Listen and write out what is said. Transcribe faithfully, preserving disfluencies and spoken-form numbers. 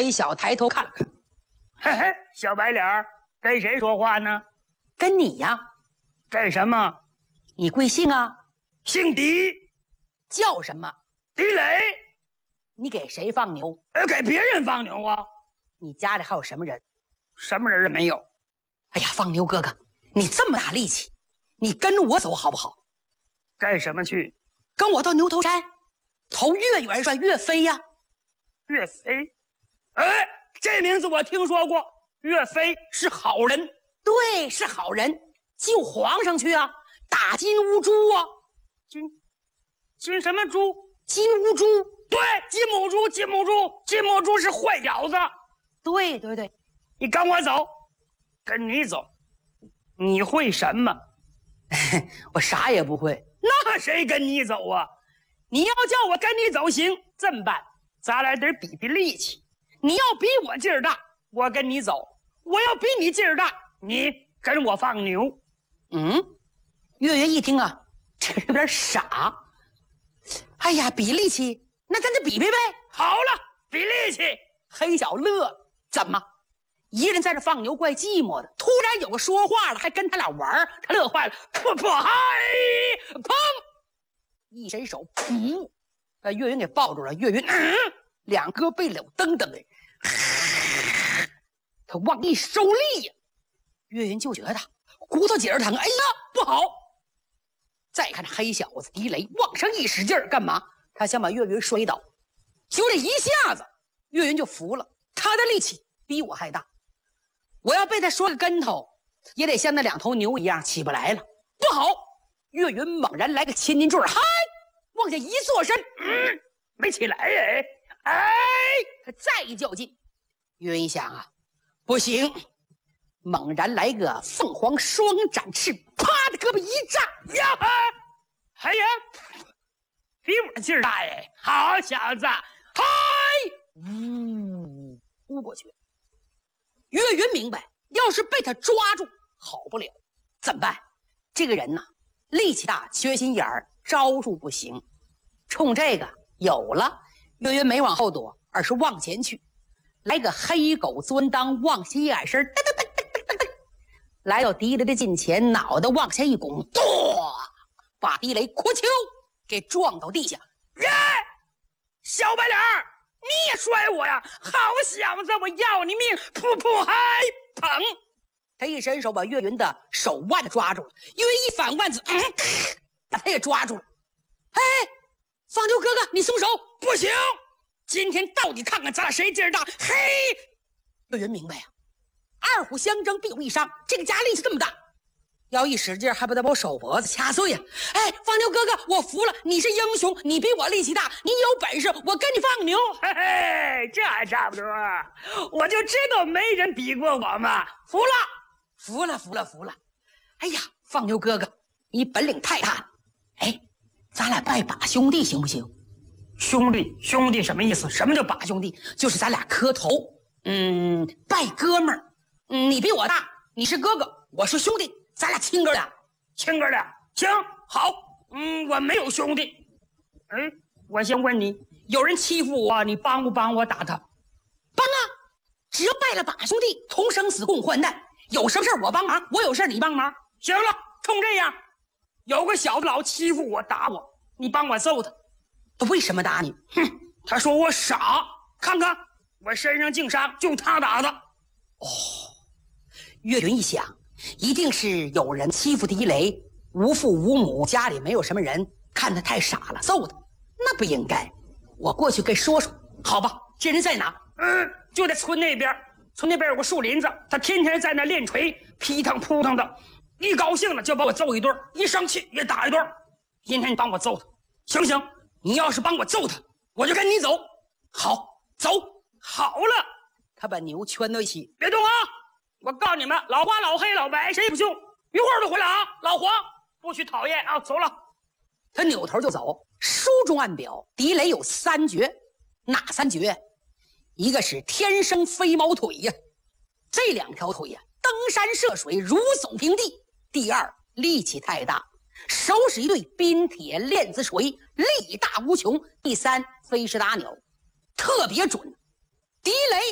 黑小抬头看了看， 嘿嘿，小白脸儿，跟谁说话呢？ 跟你呀？ 干什么？ 你贵姓啊？ 姓狄。 叫什么？ 狄雷。 你给谁放牛？ 呃，给别人放牛啊。 你家里还有什么人？ 什么人也没有。 哎呀，放牛哥哥，你这么大力气，你跟着我走好不好？ 干什么去？ 跟我到牛头山，投岳元帅岳飞呀。 岳飞？哎，这名字我听说过。岳飞是好人。 对，是好人，救皇上去啊，打金乌珠啊。 金金什么猪？ 金乌珠。 对，金母猪，金母猪，金母猪是坏小子。 对对对， 你跟我走，跟你走，你会什么？ 我啥也不会。 那谁跟你走啊？你要叫我跟你走行，这么办，咱俩得比比力气。你要比我劲儿大，我跟你走；我要比你劲儿大，你跟我放牛。 嗯，岳云一听啊，这有点傻。哎呀，比力气，那咱就比比呗。 好了，比力气。 黑小乐了，怎么？一个人在这放牛，怪寂寞的。突然有个说话了，还跟他俩玩，他乐坏了。噗噗嗨，砰！一伸手，噗，把岳云给抱住了。岳云，嗯，两胳膊柳蹬蹬的，他往一收力呀，岳云就觉得骨头节儿疼。哎呀，不好！再看黑小子狄雷往上一使劲儿，干嘛？他想把岳云摔倒。就这一下子，岳云就服了。他的力气比我还大。我要被他摔个跟头，也得像那两头牛一样起不来了。不好！岳云猛然来个千斤坠，嗨，往下一坐身， 嗯，没起来哎，哎， 他再一较劲，岳云一想啊，不行，猛然来个凤凰双展翅，啪的胳膊一炸， 呀哈，哎呀，比我劲儿大哎，好小子，嗨， 呜，扑过去。岳云明白，要是被他抓住，好不了。怎么办？这个人呐，力气大，缺心眼儿，招数不行。冲这个有了，岳云没往后躲，而是往前去，来个黑狗钻裆，往下一矮身，噔噔噔噔噔噔，来到狄雷的近前，脑袋往下一拱，咚，把狄雷哭丘给撞到地下。 耶，小白脸儿！你也摔我呀！好小子，我要你命！噗噗嗨，捧！ 他一伸手把岳云的手腕抓住了，岳云一反腕子，嗯，把他也抓住了。哎，放牛哥哥，你松手！ 不行，今天到底看看咱俩谁劲儿大！嘿， 岳云明白呀、啊，二虎相争必有一伤，这个家力气这么大，要一使劲还不得把我手脖子掐碎呀、啊！哎，放牛哥哥，我服了，你是英雄，你比我力气大，你有本事，我跟你放牛。 嘿嘿，这还差不多，我就知道没人比过我嘛！服了， 服了，服了，服了！哎呀，放牛哥哥，你本领太大了！哎，咱俩拜把兄弟行不行？ 兄弟，兄弟什么意思？什么叫把兄弟？ 就是咱俩磕头，嗯，拜哥们儿。嗯，你比我大，你是哥哥，我是兄弟。咱俩亲哥俩， 亲哥俩，行好。嗯，我没有兄弟。哎，我先问你，有人欺负我，你帮不帮我打他？ 帮啊！只要拜了把兄弟，同生死共患难。有什么事我帮忙，我有事你帮忙。 行了，冲这样，有个小子老欺负我，打我，你帮我揍他。 他为什么打你？ 哼，他说我傻。看看我身上净伤，就他打的。 哦，岳云一想。一定是有人欺负狄雷，无父无母，家里没有什么人，看他太傻了，揍他。那不应该，我过去跟说说，好吧？这人在哪？ 嗯，就在村那边。村那边有个树林子，他天天在那练锤，劈腾扑腾的，一高兴了就把我揍一顿，一生气也打一顿。今天你帮我揍他，行不行？你要是帮我揍他，我就跟你走。好，走。好了， 他把牛圈到一起， 别动啊！我告诉你们，老花、老黑、老白，谁也不凶，一会儿就回来啊！老黄，不许讨厌啊！走了， 他扭头就走。书中暗表，狄雷有三绝，哪三绝？一个是天生飞毛腿呀，这两条腿呀，登山涉水如走平地。第二，力气太大，手使一对冰铁链子锤，力大无穷。第三，飞石打鸟，特别准。狄雷